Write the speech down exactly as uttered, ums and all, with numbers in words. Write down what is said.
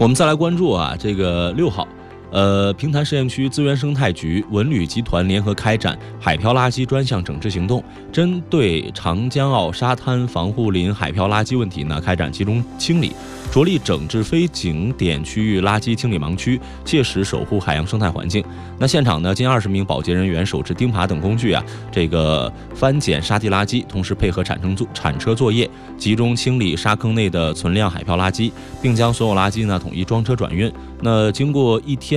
我们再来关注啊，这个六号。呃，平潭试验区资源生态局、文旅集团联合开展海漂垃圾专项整治行动，针对长江澳沙滩防护林海漂垃圾问题呢，开展集中清理，着力整治非景点区域垃圾清理盲区，切实守护海洋生态环境。那现场呢，近二十名保洁人员手持钉耙等工具啊，这个翻捡沙地垃圾，同时配合铲车作铲车作业，集中清理沙坑内的存量海漂垃圾，并将所有垃圾呢统一装车转运。那经过一天。